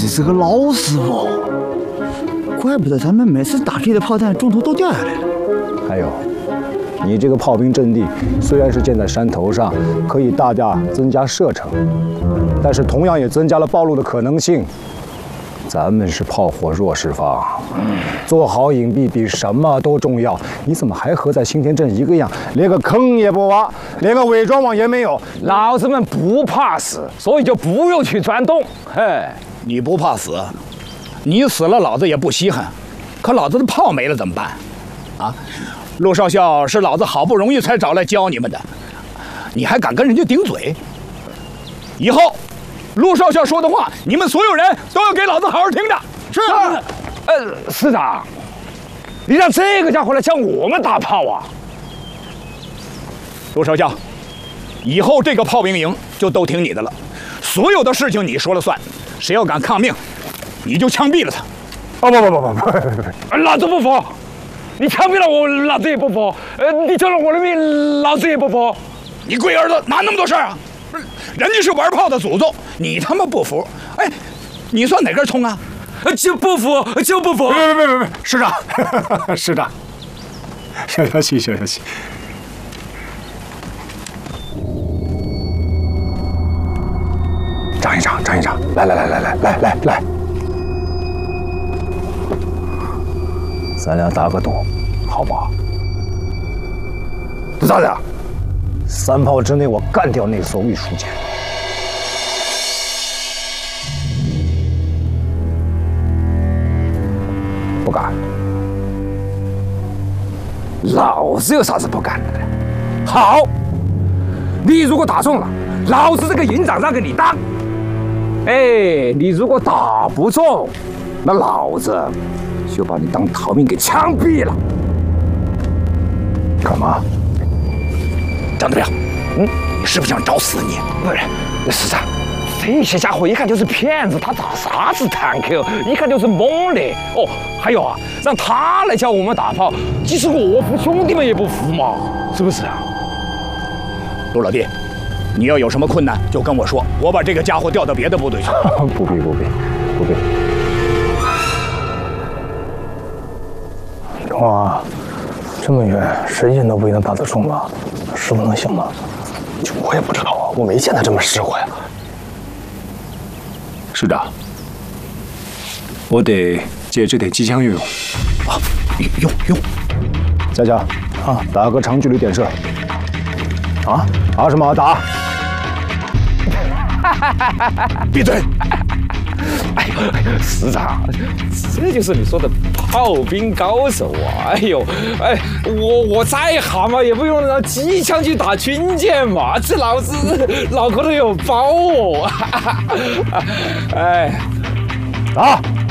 这是个老师傅，怪不得咱们每次打这的炮弹中途都掉下来了。 还有，你这个炮兵阵地虽然是建在山头上，可以大大增加射程，但是同样也增加了暴露的可能性。咱们是炮火弱势方，做好隐蔽比什么都重要。你怎么还和在新田镇一个样，连个坑也不挖，连个伪装网也没有？ 老子们不怕死，所以就不用去钻洞。嘿， 你不怕死，你死了老子也不稀罕，可老子的炮没了怎么办？啊，陆少校是老子好不容易才找来教你们的，你还敢跟人家顶嘴？以后陆少校说的话，你们所有人都要给老子好好听着。 是。师长，你让这个家伙来教我们打炮啊？ 陆少校，以后这个炮兵营就都听你的了，所有的事情你说了算，谁要敢抗命，你就枪毙了他。 不，老子不服！你枪毙了我，老子也不服。你救了我的命，老子也不服。 你龟儿子哪那么多事儿啊？不是，人家是玩炮的祖宗，你他妈不服？哎，你算哪根葱啊？ 就不服，就不服！ 别，师长，师长，消息。张营长，来，咱俩打个赌，好不好？咱俩3炮之内，我干掉那艘御书舰。不敢。 老子有啥子不敢的呢？好，你如果打中了，老子这个营长让给你当。哎，你如果打不中，那老子就把你当逃兵给枪毙了。 干嘛？ 张德彪，你是不是想找死你？ 不是，师长，这些家伙一看就是骗子，他打啥子坦克？一看就是蒙的。哦，还有啊，让他来教我们打炮，即使我服，兄弟们也不服嘛，是不是啊？ 陆老弟，你要有什么困难就跟我说，我把这个家伙调到别的部队去。 不必。 영아，这么远，神仙都不一定打得中吧？师傅能行吗？ 我也不知道啊，我没见他这么实惠啊。 师长，我得借这点机枪用。 啊，用。 佳佳，啊，打个长距离点射。啊？打什么打？ 闭嘴！ 哎呦，师长，这就是你说的炮兵高手啊！哎呦，哎，我再蛤蟆也不用拿机枪去打军舰嘛，这老子脑壳都有包哦！哎， 打！